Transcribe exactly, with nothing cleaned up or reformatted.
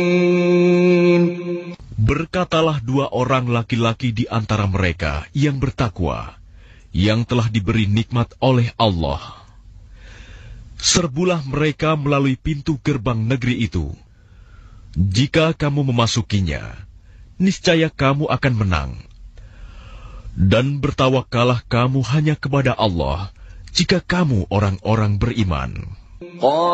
Berkatalah dua orang laki-laki di antara mereka yang bertakwa, yang telah diberi nikmat oleh Allah. Serbulah mereka melalui pintu gerbang negeri itu. Jika kamu memasukinya, niscaya kamu akan menang. Dan bertawakkallah kamu hanya kepada Allah, jika kamu orang-orang beriman.